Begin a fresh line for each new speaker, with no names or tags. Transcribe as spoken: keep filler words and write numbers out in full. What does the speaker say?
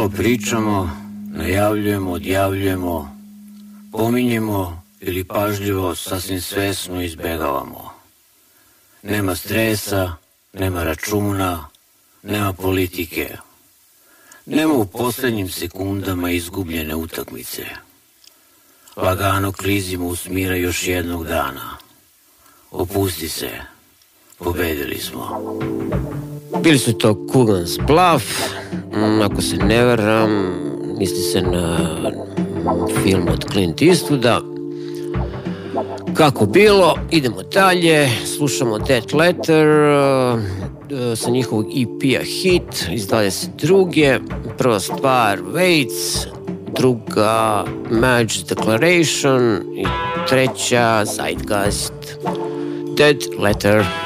Malo pričamo, najavljujemo, odjavljujemo, pominjemo ili pažljivo, sasvim svesno izbegavamo. Nema stresa, nema računa, nema politike. Nema u posljednjim sekundama izgubljene utakmice. Lagano klizimo u smira još jednog dana. Opusti se, pobedili smo.
Bili su to Coogan's Bluff, ako se ne varam, misli se na film od Clint Eastwooda. Kako bilo, idemo dalje, slušamo Dead Letter sa njihovog E P-a Hit iz dvadeset druge. Prva stvar Waits, druga Madge's Declaration i treća Zeitgeist. Dead Letter.